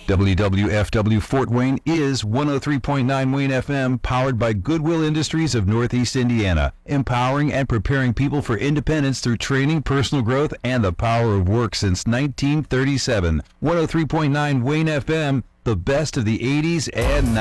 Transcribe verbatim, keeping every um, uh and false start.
W W F W Fort Wayne is one oh three point nine Wayne F M, powered by Goodwill Industries of Northeast Indiana, empowering and preparing people for independence through training, personal growth, and the power of work since nineteen thirty-seven. one oh three point nine Wayne F M, the best of the eighties and nineties.